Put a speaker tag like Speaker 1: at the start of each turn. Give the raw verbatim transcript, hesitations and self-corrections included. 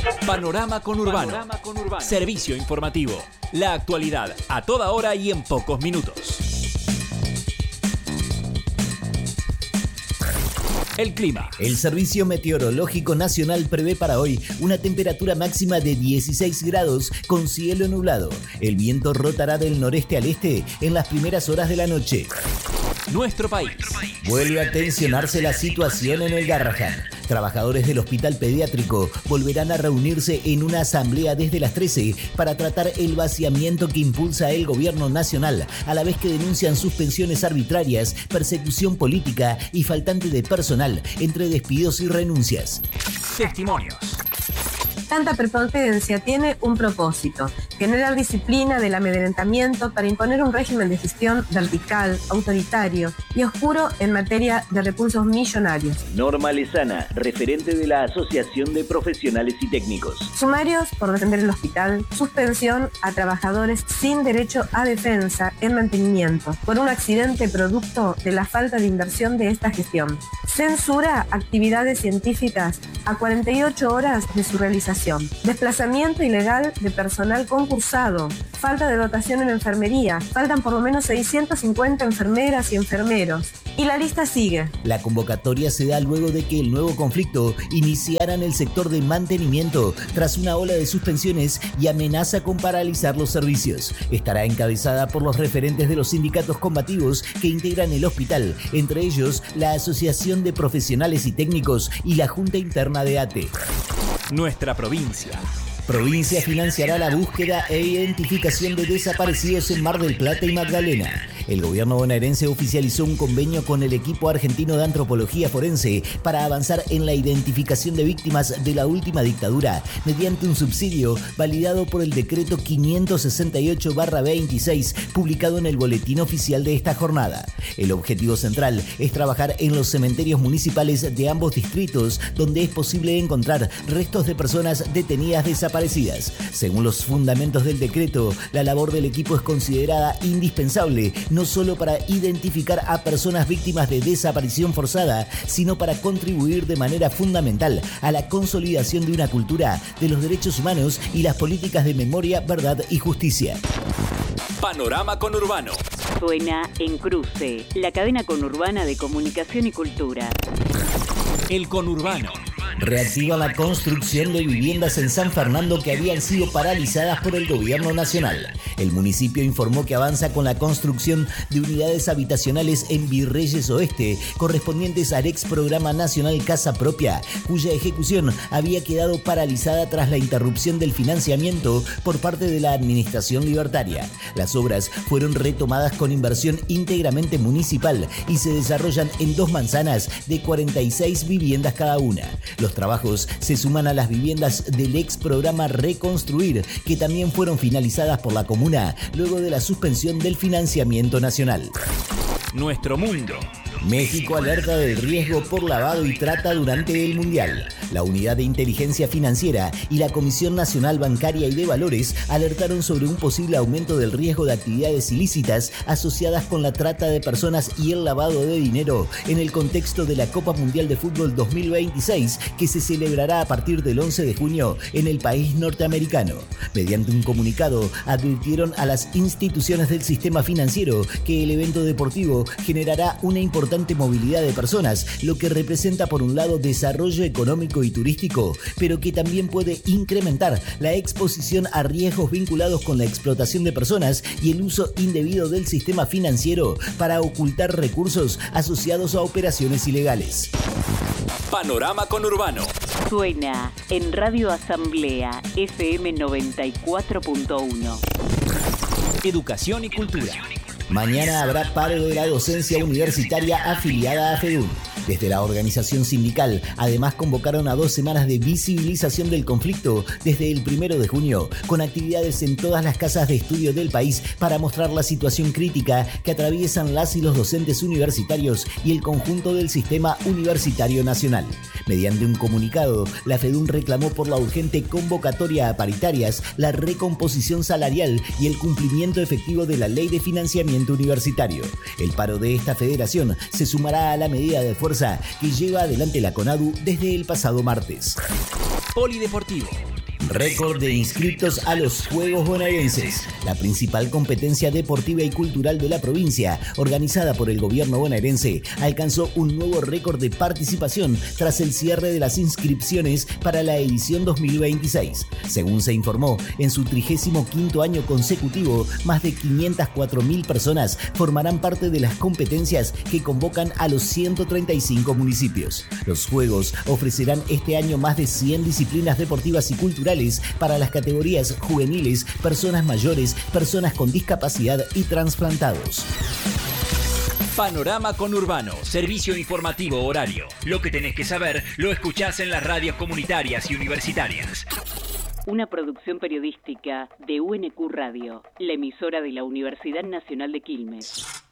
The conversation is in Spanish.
Speaker 1: Panorama Conurbano. Panorama Conurbano. Servicio informativo. La actualidad a toda hora y en pocos minutos. El clima.
Speaker 2: El Servicio Meteorológico Nacional prevé para hoy una temperatura máxima de dieciséis grados con cielo nublado. El viento rotará del noreste al este en las primeras horas de la noche.
Speaker 1: Nuestro país.
Speaker 2: Vuelve a tensionarse la situación en el Garrahan. Trabajadores del hospital pediátrico volverán a reunirse en una asamblea desde las trece para tratar el vaciamiento que impulsa el gobierno nacional, a la vez que denuncian suspensiones arbitrarias, persecución política y faltante de personal, entre despidos y renuncias.
Speaker 1: Testimonios.
Speaker 3: Tanta prepotencia tiene un propósito: generar disciplina del amedrentamiento para imponer un régimen de gestión vertical, autoritario y oscuro en materia de recursos millonarios.
Speaker 4: Norma Lezana, referente de la Asociación de Profesionales y Técnicos.
Speaker 3: Sumarios por defender el hospital, suspensión a trabajadores sin derecho a defensa en mantenimiento por un accidente producto de la falta de inversión de esta gestión. Censura actividades científicas a cuarenta y ocho horas de su realización. Desplazamiento ilegal de personal concursado. Falta de dotación en enfermería. Faltan por lo menos seiscientas cincuenta enfermeras y enfermeros. Y la lista sigue.
Speaker 2: La convocatoria se da luego de que el nuevo conflicto iniciara en el sector de mantenimiento tras una ola de suspensiones y amenaza con paralizar los servicios. Estará encabezada por los referentes de los sindicatos combativos que integran el hospital, entre ellos la Asociación de Profesionales y Técnicos y la Junta Interna de A T E.
Speaker 1: Nuestra provincia.
Speaker 2: Provincia financiará la búsqueda e identificación de desaparecidos en Mar del Plata y Magdalena. El gobierno bonaerense oficializó un convenio con el equipo argentino de antropología forense para avanzar en la identificación de víctimas de la última dictadura mediante un subsidio validado por el decreto quinientos sesenta y ocho barra veintiséis publicado en el boletín oficial de esta jornada. El objetivo central es trabajar en los cementerios municipales de ambos distritos donde es posible encontrar restos de personas detenidas desaparecidas. Según los fundamentos del decreto, la labor del equipo es considerada indispensable no solo para identificar a personas víctimas de desaparición forzada, sino para contribuir de manera fundamental a la consolidación de una cultura de los derechos humanos y las políticas de memoria, verdad y justicia.
Speaker 1: Panorama Conurbano.
Speaker 5: Suena en Cruce, la cadena conurbana de comunicación y cultura.
Speaker 1: El Conurbano.
Speaker 2: Reactiva la construcción de viviendas en San Fernando que habían sido paralizadas por el gobierno nacional. El municipio informó que avanza con la construcción de unidades habitacionales en Virreyes Oeste, correspondientes al ex programa nacional Casa Propia, cuya ejecución había quedado paralizada tras la interrupción del financiamiento por parte de la administración libertaria. Las obras fueron retomadas con inversión íntegramente municipal y se desarrollan en dos manzanas de cuarenta y seis viviendas cada una. Los trabajos se suman a las viviendas del ex programa Reconstruir, que también fueron finalizadas por la comuna luego de la suspensión del financiamiento nacional.
Speaker 1: Nuestro mundo.
Speaker 2: México alerta del riesgo por lavado y trata durante el Mundial. La Unidad de Inteligencia Financiera y la Comisión Nacional Bancaria y de Valores alertaron sobre un posible aumento del riesgo de actividades ilícitas asociadas con la trata de personas y el lavado de dinero en el contexto de la Copa Mundial de Fútbol dos mil veintiséis, que se celebrará a partir del once de junio en el país norteamericano. Mediante un comunicado, advirtieron a las instituciones del sistema financiero que el evento deportivo generará una importante movilidad de personas, lo que representa por un lado desarrollo económico y turístico, pero que también puede incrementar la exposición a riesgos vinculados con la explotación de personas y el uso indebido del sistema financiero para ocultar recursos asociados a operaciones ilegales.
Speaker 1: Panorama Conurbano.
Speaker 5: Suena en Radio Asamblea F M noventa y cuatro punto uno.
Speaker 1: Educación y cultura.
Speaker 2: Mañana habrá paro de la docencia universitaria afiliada a FEDUN. Desde la organización sindical, además convocaron a dos semanas de visibilización del conflicto desde el primero de junio, con actividades en todas las casas de estudio del país para mostrar la situación crítica que atraviesan las y los docentes universitarios y el conjunto del sistema universitario nacional. Mediante un comunicado, la FEDUN reclamó por la urgente convocatoria a paritarias, la recomposición salarial y el cumplimiento efectivo de la Ley de Financiamiento Universitario. El paro de esta federación se sumará a la medida de fuerza que lleva adelante la CONADU desde el pasado martes.
Speaker 1: Polideportivo.
Speaker 2: Récord de inscriptos a los Juegos Bonaerenses. La principal competencia deportiva y cultural de la provincia, organizada por el gobierno bonaerense, alcanzó un nuevo récord de participación tras el cierre de las inscripciones para la edición dos mil veintiséis. Según se informó, en su trigésimo quinto año consecutivo, más de quinientas cuatro mil personas formarán parte de las competencias que convocan a los ciento treinta y cinco municipios. Los Juegos ofrecerán este año más de cien disciplinas deportivas y culturales para las categorías juveniles, personas mayores, personas con discapacidad y trasplantados.
Speaker 1: Panorama Conurbano, servicio informativo horario. Lo que tenés que saber lo escuchás en las radios comunitarias y universitarias.
Speaker 5: Una producción periodística de U N Q Radio, la emisora de la Universidad Nacional de Quilmes.